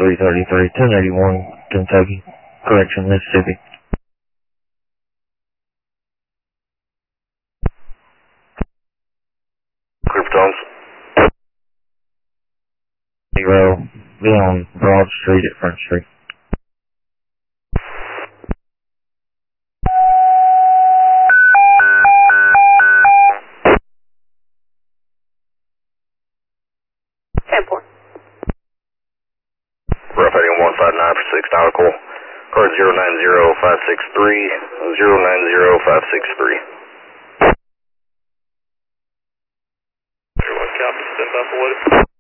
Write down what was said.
333, 1081 Kentucky, correction, Mississippi. Clear for Tones. 0, be on Broad Street at Front Street. Rough heading 159 for 6 nautical. Card 090563, 090563. Everyone copy, stand by for what?